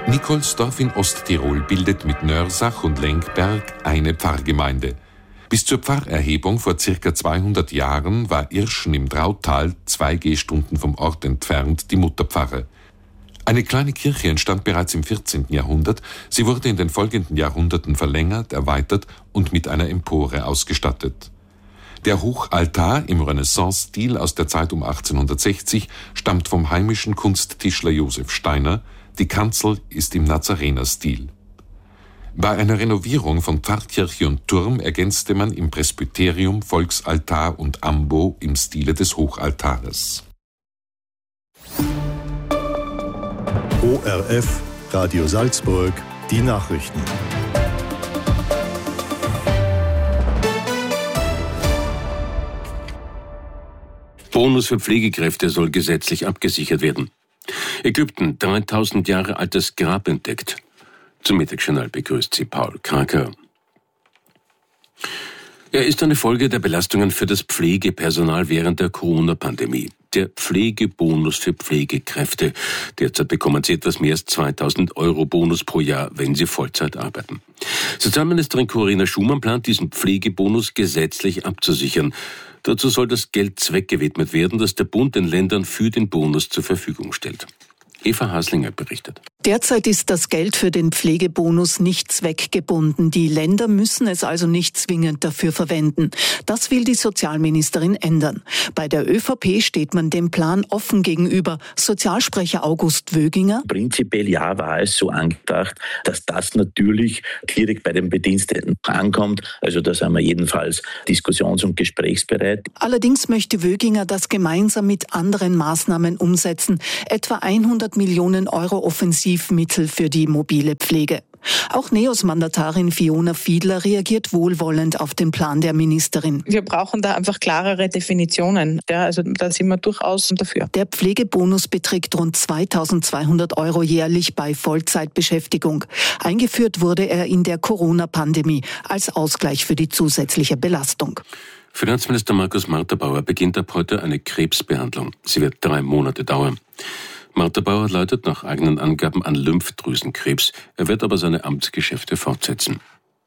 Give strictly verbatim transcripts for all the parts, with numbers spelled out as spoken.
Nikolsdorf in Osttirol bildet mit Nörsach und Lenkberg eine Pfarrgemeinde. Bis zur Pfarrerhebung vor circa zweihundert Jahren war Irschen im Drautal, zwei Gehstunden vom Ort entfernt, die Mutterpfarre. Eine kleine Kirche entstand bereits im vierzehnten Jahrhundert. Sie wurde in den folgenden Jahrhunderten verlängert, erweitert und mit einer Empore ausgestattet. Der Hochaltar im Renaissance-Stil aus der Zeit um achtzehnhundertsechzig stammt vom heimischen Kunsttischler Josef Steiner. Die Kanzel ist im Nazarener-Stil. Bei einer Renovierung von Pfarrkirche und Turm ergänzte man im Presbyterium Volksaltar und Ambo im Stile des Hochaltares. O R F, Radio Salzburg, die Nachrichten. Bonus für Pflegekräfte soll gesetzlich abgesichert werden. Ägypten, dreitausend Jahre altes Grab entdeckt. Zum Mittagsjournal begrüßt sie Paul Kraker. Er ist eine Folge der Belastungen für das Pflegepersonal während der Corona-Pandemie. Der Pflegebonus für Pflegekräfte. Derzeit bekommen sie etwas mehr als zweitausend Euro Bonus pro Jahr, wenn sie Vollzeit arbeiten. Sozialministerin Corinna Schumann plant, diesen Pflegebonus gesetzlich abzusichern. Dazu soll das Geld zweckgewidmet werden, das der Bund den Ländern für den Bonus zur Verfügung stellt. Eva Haslinger berichtet. Derzeit ist das Geld für den Pflegebonus nicht zweckgebunden. Die Länder müssen es also nicht zwingend dafür verwenden. Das will die Sozialministerin ändern. Bei der ÖVP steht man dem Plan offen gegenüber. Sozialsprecher August Wöginger. Prinzipiell ja war es so angedacht, dass das natürlich direkt bei den Bediensteten ankommt. Also da sind wir jedenfalls diskussions- und gesprächsbereit. Allerdings möchte Wöginger das gemeinsam mit anderen Maßnahmen umsetzen. Etwa hundert Millionen Euro Offensivmittel für die mobile Pflege. Auch NEOS-Mandatarin Fiona Fiedler reagiert wohlwollend auf den Plan der Ministerin. Wir brauchen da einfach klarere Definitionen. Ja, also da sind wir durchaus dafür. Der Pflegebonus beträgt rund zweitausendzweihundert Euro jährlich bei Vollzeitbeschäftigung. Eingeführt wurde er in der Corona-Pandemie als Ausgleich für die zusätzliche Belastung. Finanzminister Markus Marterbauer beginnt ab heute eine Krebsbehandlung. Sie wird drei Monate dauern. Marterbauer leidet nach eigenen Angaben an Lymphdrüsenkrebs. Er wird aber seine Amtsgeschäfte fortsetzen.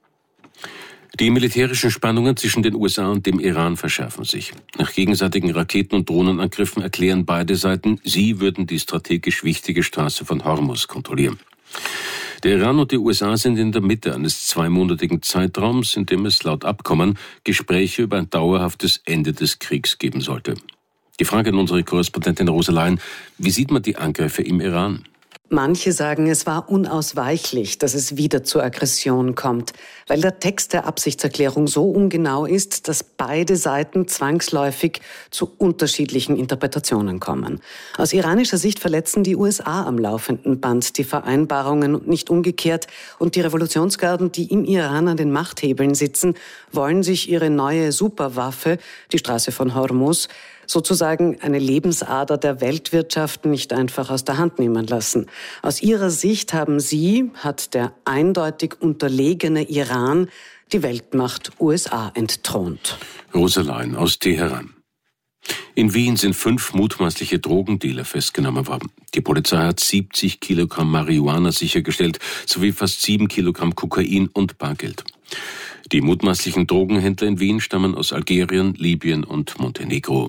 Die militärischen Spannungen zwischen den U S A und dem Iran verschärfen sich. Nach gegenseitigen Raketen- und Drohnenangriffen erklären beide Seiten, sie würden die strategisch wichtige Straße von Hormuz kontrollieren. Der Iran und die U S A sind in der Mitte eines zweimonatigen Zeitraums, in dem es laut Abkommen Gespräche über ein dauerhaftes Ende des Kriegs geben sollte. Die Frage an unsere Korrespondentin Rosa Lein: Wie sieht man die Angriffe im Iran? Manche sagen, es war unausweichlich, dass es wieder zur Aggression kommt, weil der Text der Absichtserklärung so ungenau ist, dass beide Seiten zwangsläufig zu unterschiedlichen Interpretationen kommen. Aus iranischer Sicht verletzen die U S A am laufenden Band die Vereinbarungen und nicht umgekehrt. Und die Revolutionsgarden, die im Iran an den Machthebeln sitzen, wollen sich ihre neue Superwaffe, die Straße von Hormuz, sozusagen eine Lebensader der Weltwirtschaft, nicht einfach aus der Hand nehmen lassen. Aus ihrer Sicht haben sie, hat der eindeutig unterlegene Iran, die Weltmacht U S A entthront. Rosa Lein aus Teheran. In Wien sind fünf mutmaßliche Drogendealer festgenommen worden. Die Polizei hat siebzig Kilogramm Marihuana sichergestellt, sowie fast sieben Kilogramm Kokain und Bargeld. Die mutmaßlichen Drogenhändler in Wien stammen aus Algerien, Libyen und Montenegro.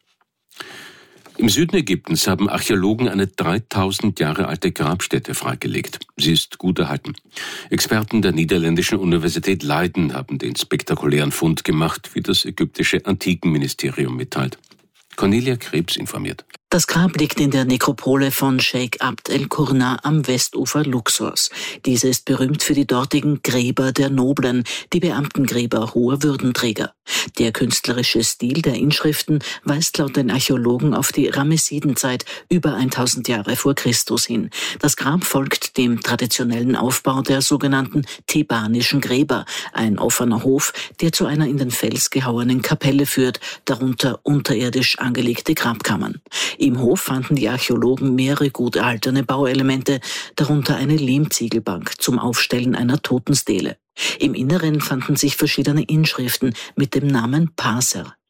Im Süden Ägyptens haben Archäologen eine dreitausend Jahre alte Grabstätte freigelegt. Sie ist gut erhalten. Experten der niederländischen Universität Leiden haben den spektakulären Fund gemacht, wie das ägyptische Antikenministerium mitteilt. Cornelia Krebs informiert. Das Grab liegt in der Nekropole von Sheikh Abd el-Qurna am Westufer Luxors. Diese ist berühmt für die dortigen Gräber der Noblen, die Beamtengräber hoher Würdenträger. Der künstlerische Stil der Inschriften weist laut den Archäologen auf die Ramessidenzeit über tausend Jahre vor Christus hin. Das Grab folgt dem traditionellen Aufbau der sogenannten thebanischen Gräber, ein offener Hof, der zu einer in den Fels gehauenen Kapelle führt, darunter unterirdisch angelegte Grabkammern. Im Hof fanden die Archäologen mehrere gut erhaltene Bauelemente, darunter eine Lehmziegelbank zum Aufstellen einer Totenstele. Im Inneren fanden sich verschiedene Inschriften mit dem Namen Paser.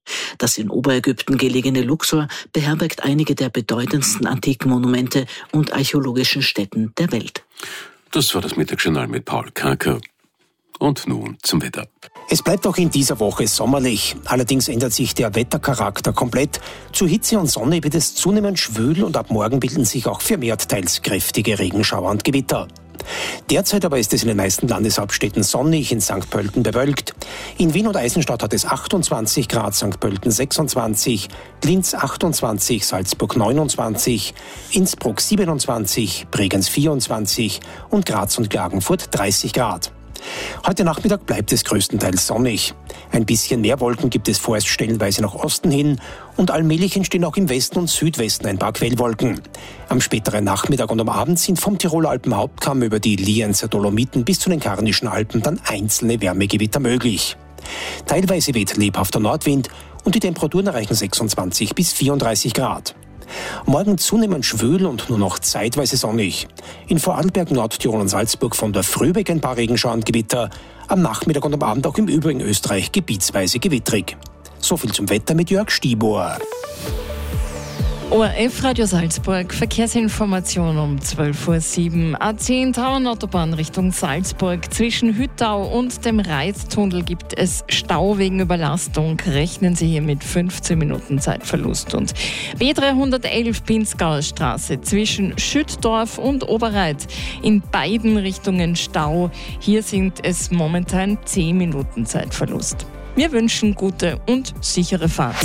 Das in Oberägypten gelegene Luxor beherbergt einige der bedeutendsten antiken Monumente und archäologischen Stätten der Welt. Das war das Mittagsjournal mit Paul Kaker. Und nun zum Wetter. Es bleibt auch in dieser Woche sommerlich. Allerdings ändert sich der Wettercharakter komplett. Zu Hitze und Sonne wird es zunehmend schwül und ab morgen bilden sich auch vermehrt teils kräftige Regenschauer und Gewitter. Derzeit aber ist es in den meisten Landeshauptstädten sonnig, in Sankt Pölten bewölkt. In Wien und Eisenstadt hat es achtundzwanzig Grad, Sankt Pölten sechsundzwanzig, Linz achtundzwanzig, Salzburg neunundzwanzig, Innsbruck siebenundzwanzig, Bregenz vierundzwanzig und Graz und Klagenfurt dreißig Grad. Heute Nachmittag bleibt es größtenteils sonnig. Ein bisschen mehr Wolken gibt es vorerst stellenweise nach Osten hin und allmählich entstehen auch im Westen und Südwesten ein paar Quellwolken. Am späteren Nachmittag und am Abend sind vom Tiroler Alpenhauptkamm über die Lienzer Dolomiten bis zu den Karnischen Alpen dann einzelne Wärmegewitter möglich. Teilweise weht lebhafter Nordwind und die Temperaturen erreichen sechsundzwanzig bis vierunddreißig Grad. Morgen zunehmend schwül und nur noch zeitweise sonnig. In Vorarlberg, Nordtirol und Salzburg von der Früh weg ein paar Regenschauer und Gewitter. Am Nachmittag und am Abend auch im übrigen Österreich gebietsweise gewittrig. So viel zum Wetter mit Jörg Stibor. O R F Radio Salzburg, Verkehrsinformation um zwölf Uhr sieben. A zehn Tauernautobahn Richtung Salzburg. Zwischen Hüttau und dem Reittunnel gibt es Stau wegen Überlastung. Rechnen Sie hier mit fünfzehn Minuten Zeitverlust. Und B dreihundertelf Pinzgauer Straße zwischen Schüttdorf und Oberreit. In beiden Richtungen Stau. Hier sind es momentan zehn Minuten Zeitverlust. Wir wünschen gute und sichere Fahrt.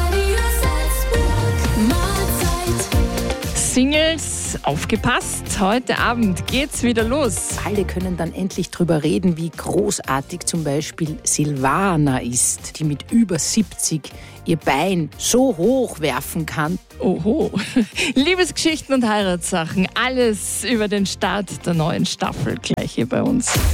Singles, aufgepasst, heute Abend geht's wieder los. Alle können dann endlich drüber reden, wie großartig zum Beispiel Silvana ist, die mit über siebzig ihr Bein so hoch werfen kann. Oho. Liebesgeschichten und Heiratssachen, alles über den Start der neuen Staffel gleich hier bei uns.